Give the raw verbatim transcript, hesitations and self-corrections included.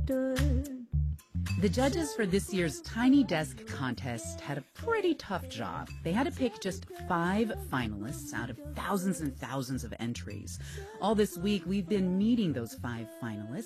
understood. The judges for this year's Tiny Desk contest had a pretty tough job. They had to pick just five finalists out of thousands and thousands of entries. All this week, we've been meeting those five finalists.